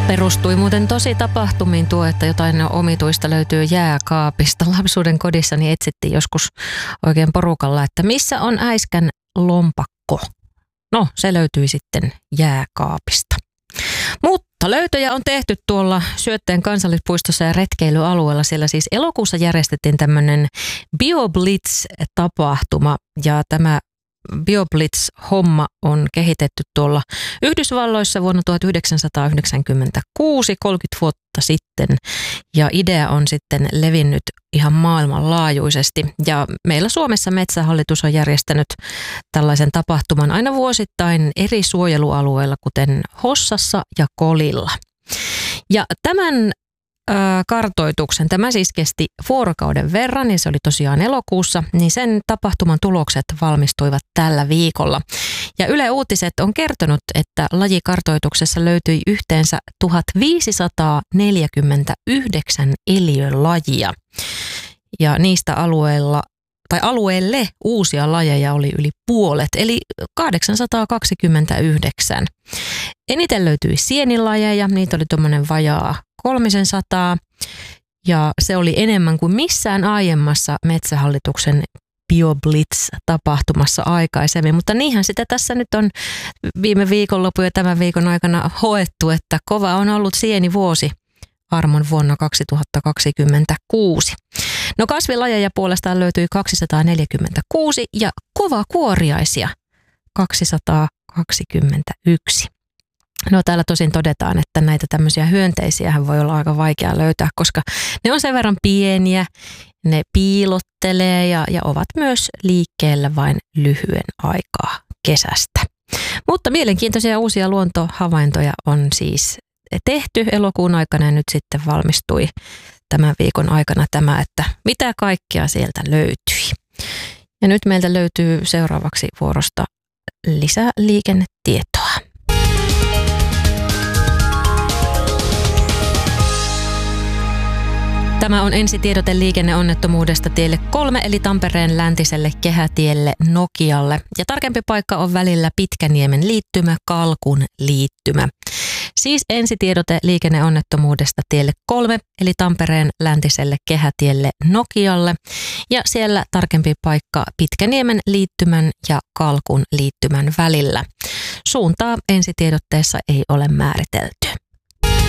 Perustui muuten tosi tapahtumiin tuo, että jotain omituista löytyy jääkaapista. Lapsuuden kodissani etsittiin joskus oikein porukalla, että missä on äiskän lompakko. No, se löytyi sitten jääkaapista. Mutta löytöjä on tehty tuolla Syötteen kansallispuistossa ja retkeilyalueella. Siellä siis elokuussa järjestettiin tämmöinen BioBlitz-tapahtuma ja tämä BioBlitz-homma on kehitetty tuolla Yhdysvalloissa vuonna 1996, 30 vuotta sitten, ja idea on sitten levinnyt ihan maailmanlaajuisesti. Ja meillä Suomessa Metsähallitus on järjestänyt tällaisen tapahtuman aina vuosittain eri suojelualueilla, kuten Hossassa ja Kolilla. Ja tämän kartoituksen, tämä siis kesti vuorokauden verran ja se oli tosiaan elokuussa, niin sen tapahtuman tulokset valmistuivat tällä viikolla. Ja Yle Uutiset on kertonut, että lajikartoituksessa löytyi yhteensä 1549 eliölajia ja niistä alueelle uusia lajeja oli yli puolet, eli 829. Eniten löytyi sienilajeja, niitä oli tuommoinen vajaa 300 ja se oli enemmän kuin missään aiemmassa Metsähallituksen BioBlitz-tapahtumassa aikaisemmin, mutta niinhän sitä tässä nyt on viime viikonlopun ja tämän viikon aikana hoettu, että kova on ollut sienivuosi armon vuonna 2026. No kasvilajeja puolestaan löytyi 246 ja kovakuoriaisia 221. No täällä tosin todetaan, että näitä tämmöisiä hyönteisiähän voi olla aika vaikea löytää, koska ne on sen verran pieniä, ne piilottelee ja ovat myös liikkeellä vain lyhyen aikaa kesästä. Mutta mielenkiintoisia uusia luontohavaintoja on siis tehty elokuun aikana ja nyt sitten valmistui tämän viikon aikana tämä, että mitä kaikkea sieltä löytyi. Ja nyt meiltä löytyy seuraavaksi vuorosta lisää liikennetietoa. Tämä on ensitiedote liikenneonnettomuudesta tielle 3 eli Tampereen läntiselle kehätielle Nokialle. Ja tarkempi paikka on välillä Pitkäniemen liittymä, Kalkun liittymä. Siis ensitiedote liikenneonnettomuudesta tielle 3 eli Tampereen läntiselle kehätielle Nokialle. Ja siellä tarkempi paikka Pitkäniemen liittymän ja Kalkun liittymän välillä. Suuntaa ensitiedotteessa ei ole määritelty.